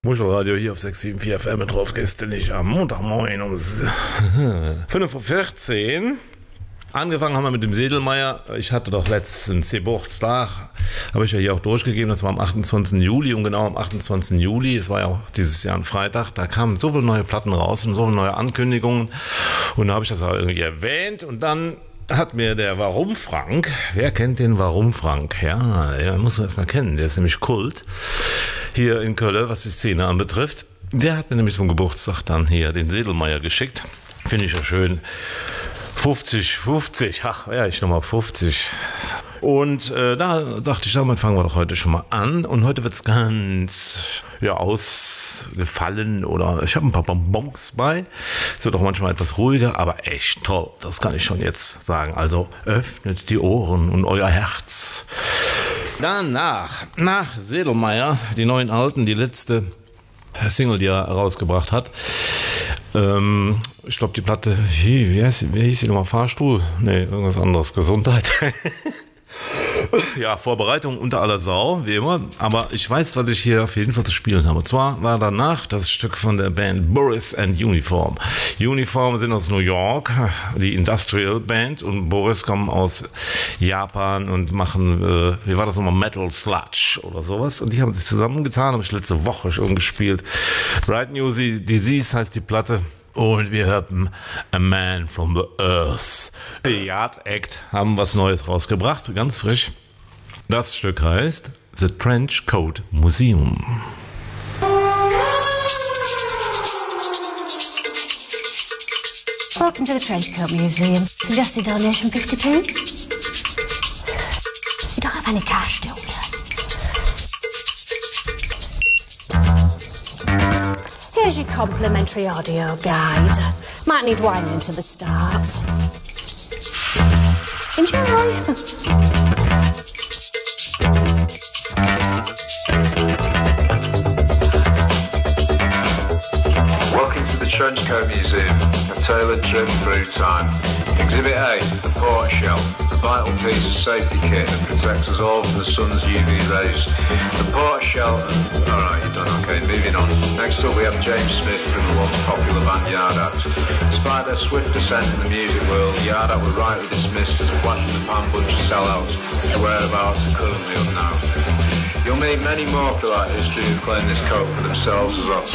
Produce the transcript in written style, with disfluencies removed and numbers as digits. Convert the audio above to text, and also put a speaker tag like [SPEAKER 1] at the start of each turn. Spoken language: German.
[SPEAKER 1] Muschelradio hier auf 674 FM mit drauf gestern am Montagmorgen um 5:14 Uhr. Angefangen haben wir mit dem Sedelmeier. Ich hatte doch letztens Geburtstag, habe ich ja hier auch durchgegeben, das war am 28. Juli und genau am 28. Juli, es war ja auch dieses Jahr ein Freitag, da kamen so viele neue Platten raus und so viele neue Ankündigungen und da habe ich das auch irgendwie erwähnt und dann hat mir der Warum Frank, wer kennt den Warum Frank? Ja, den muss man erstmal kennen, der ist nämlich Kult hier in Köln, was die Szene anbetrifft. Der hat mir nämlich zum Geburtstag dann hier den Sedelmeier geschickt. Finde ich ja schön. 50, ach, ja, ich nochmal 50. Und da dachte ich, damit fangen wir doch heute schon mal an. Und heute wird's ganz ausgefallen oder ich habe ein paar Bonbons bei. Es wird auch manchmal etwas ruhiger, aber echt toll. Das kann ich schon jetzt sagen. Also öffnet die Ohren und euer Herz. Danach, nach Sedelmeier, die neuen Alten, die letzte Single, die er rausgebracht hat. Ich glaube, die Platte, wie hieß sie nochmal? Fahrstuhl? Nee, irgendwas anderes. Gesundheit. Ja, Vorbereitung unter aller Sau, wie immer. Aber ich weiß, was ich hier auf jeden Fall zu spielen habe. Und zwar war danach das Stück von der Band Boris and Uniform. Uniform sind aus New York, die Industrial Band. Und Boris kommt aus Japan und machen, wie war das nochmal, Metal Sludge oder sowas. Und die haben sich zusammengetan, habe ich letzte Woche schon gespielt. Right New Disease heißt die Platte. Und wir hörten A Man from the Earth. Die Yard Act haben was Neues rausgebracht, ganz frisch. Das Stück heißt The Trench Coat Museum.
[SPEAKER 2] Welcome to the Trenchcoat Museum. Suggested donation 50p. You don't have any cash, do you? Here's your complimentary audio guide. Might need winding to the start. Enjoy!
[SPEAKER 3] Welcome to the Trenchcoat Museum, a tailored trip through time. Exhibit A, the port shell, a vital piece of safety kit that protects us all from the sun's UV rays. The port shell, alright, you're done, okay, moving on. Next up we have James Smith from the once popular band Yard Act. Despite their swift descent in the music world, Yard Act were rightly dismissed as a flash-in-the-pan bunch of sellouts. Their whereabouts are currently unknown. You'll meet many more throughout history who claim this coat for themselves as authors.